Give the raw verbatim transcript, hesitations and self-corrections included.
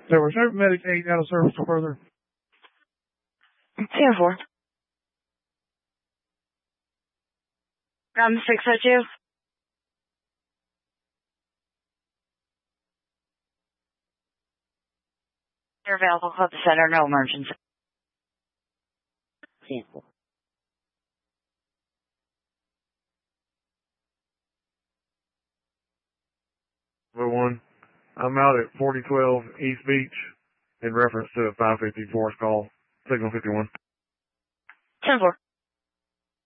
There was no medic eight out of service or further. ten four. Ground six oh two. You're available. Call the center. No emergency. ten four. One. I'm out at forty twelve East Beach in reference to a five fifty Forest call. Signal fifty-one. ten four.